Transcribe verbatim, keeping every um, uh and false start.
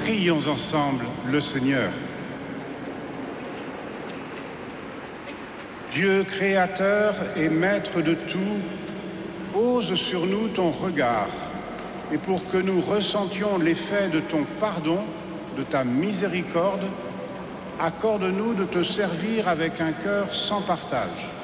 Prions ensemble le Seigneur. Dieu créateur et maître de tout, pose sur nous ton regard, et pour que nous ressentions l'effet de ton pardon, de ta miséricorde, accorde-nous de te servir avec un cœur sans partage.